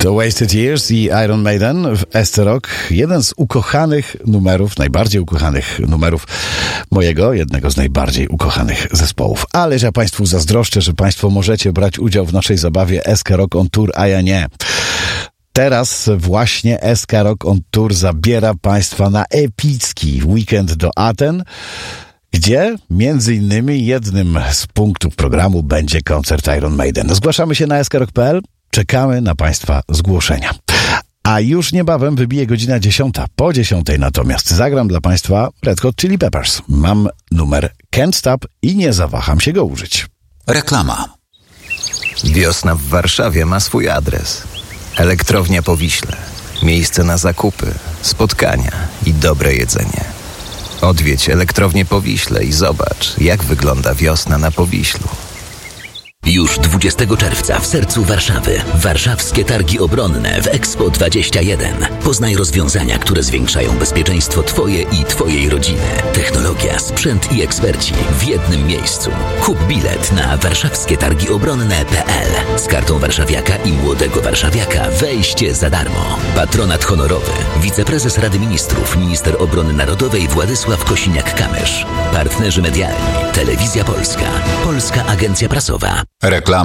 To Wasted Years i Iron Maiden w SC Rock. Jeden z ukochanych numerów, najbardziej ukochanych numerów mojego, jednego z najbardziej ukochanych zespołów. Ale ja Państwu zazdroszczę, że Państwo możecie brać udział w naszej zabawie SK Rock on Tour, a ja nie. Teraz właśnie SK Rock on Tour zabiera Państwa na epicki weekend do Aten, gdzie między innymi jednym z punktów programu będzie koncert Iron Maiden. Zgłaszamy się na skrock.pl, czekamy na Państwa zgłoszenia. A już niebawem wybije godzina 10. Po 10 natomiast zagram dla Państwa Red Hot Chili Peppers. Mam numer Can't Stop i nie zawaham się go użyć. Reklama. Wiosna w Warszawie ma swój adres. Elektrownia Powiśle. Miejsce na zakupy, spotkania i dobre jedzenie. Odwiedź Elektrownię Powiśle i zobacz, jak wygląda wiosna na Powiślu. Już 20 czerwca w sercu Warszawy. Warszawskie Targi Obronne w Expo 21. Poznaj rozwiązania, które zwiększają bezpieczeństwo Twoje i Twojej rodziny. Technologia, sprzęt i eksperci w jednym miejscu. Kup bilet na warszawskietargiobronne.pl. Z kartą warszawiaka i młodego warszawiaka wejście za darmo. Patronat honorowy. Wiceprezes Rady Ministrów, minister obrony narodowej Władysław Kosiniak-Kamysz. Partnerzy medialni. Telewizja Polska. Polska Agencja Prasowa. Reklama.